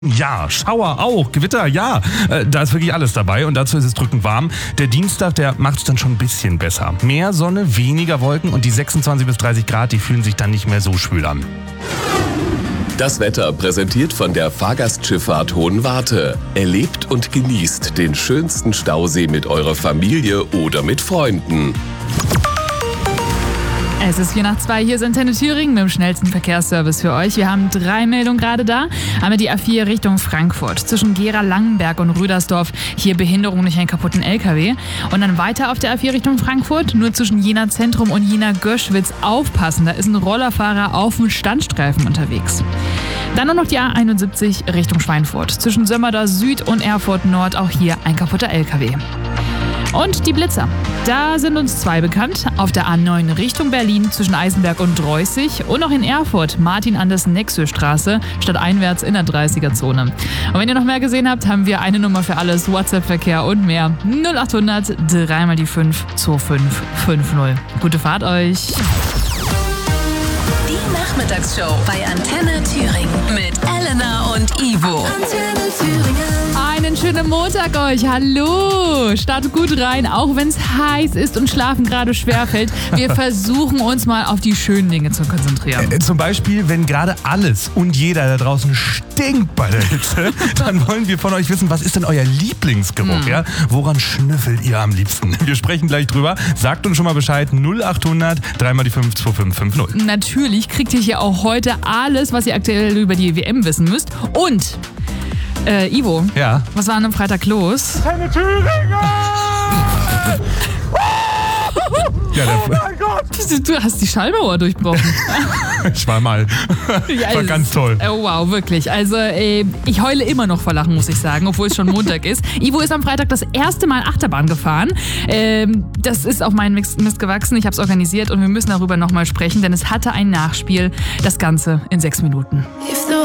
Ja, Schauer auch, Gewitter, ja, da ist wirklich alles dabei und dazu ist es drückend warm. Der Dienstag, der macht es dann schon ein bisschen besser. Mehr Sonne, weniger Wolken und die 26 bis 30 Grad, die fühlen sich dann nicht mehr so schwül an. Das Wetter präsentiert von der Fahrgastschifffahrt Hohenwarte. Erlebt und genießt den schönsten Stausee mit eurer Familie oder mit Freunden. Es ist 2:04, hier ist Antenne Thüringen mit dem schnellsten Verkehrsservice für euch. Wir haben 3 Meldungen gerade da. Einmal die A4 Richtung Frankfurt zwischen Gera-Langenberg und Rüdersdorf. Hier Behinderung durch einen kaputten LKW. Und dann weiter auf der A4 Richtung Frankfurt, nur zwischen Jena Zentrum und Jena Göschwitz aufpassen. Da ist ein Rollerfahrer auf dem Standstreifen unterwegs. Dann nur noch die A71 Richtung Schweinfurt. Zwischen Sömmerda Süd und Erfurt Nord, auch hier ein kaputter LKW. Und die Blitzer. Da sind uns 2 bekannt. Auf der A9 Richtung Berlin zwischen Eisenberg und Dreußig und auch in Erfurt Martin-Anders-Nexö-Straße stadteinwärts in der 30er-Zone. Und wenn ihr noch mehr gesehen habt, haben wir eine Nummer für alles, WhatsApp-Verkehr und mehr. 0800 3 die 5 2550. Gute Fahrt euch. Die Nachmittagsshow bei Antenne Thüringen mit Elena und Ivo. Antenne Thüringen. Einen schönen Montag euch. Hallo. Startet gut rein, auch wenn es heiß ist und Schlafen gerade schwerfällt. Wir versuchen uns mal auf die schönen Dinge zu konzentrieren. Zum Beispiel, wenn gerade alles und jeder da draußen stinkt bei der Hitze, dann wollen wir von euch wissen, was ist denn euer Lieblingsgeruch? Ja? Woran schnüffelt ihr am liebsten? Wir sprechen gleich drüber. Sagt uns schon mal Bescheid. 0800 3 die 5 2550. Natürlich kriegt ihr hier auch heute alles, was ihr aktuell über die WM wissen müsst. Und Ivo, Ja. was war am Freitag los? Antenne Thüringen! Ja, Oh mein Gott! Du hast die Schallmauer durchbrochen. ich war mal. War ganz toll. Oh wow, wirklich. Also ich heule immer noch vor Lachen, muss ich sagen, obwohl es schon Montag ist. Ivo ist am Freitag das erste Mal Achterbahn gefahren. Das ist auf meinen Mist gewachsen. Ich habe es organisiert und wir müssen darüber nochmal sprechen, denn es hatte ein Nachspiel. Das Ganze in 6 Minuten.